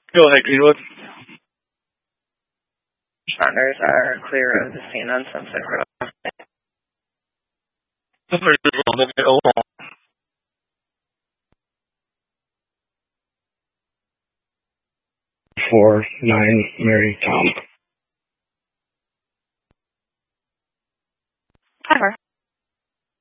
Go ahead, Greenwood. Responders are clear of the scene on Sunset Road. Hold on. 4-9 Mary Tom. Ever.